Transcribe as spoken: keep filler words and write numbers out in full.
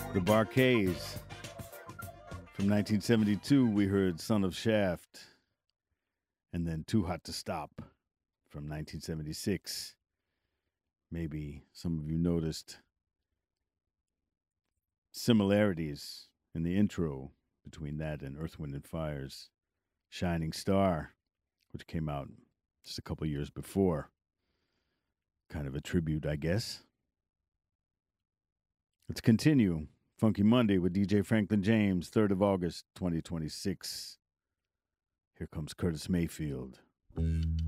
The Bar-Kays. From nineteen seventy-two, we heard Son of Shaft. And then Too Hot to Stop from nineteen seventy-six. Maybe some of you noticed similarities in the intro between that and Earth, Wind and Fire's Shining Star, which came out just a couple years before. Kind of a tribute, I guess. Let's continue. Funky Monday with D J Franklin James, third of August, twenty twenty-six. Here comes Curtis Mayfield.